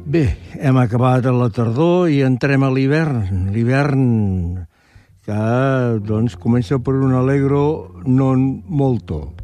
Bé, hem acabat la tardor i entrem a l'hivern. L'hivern que, doncs, comença per un allegro non molto.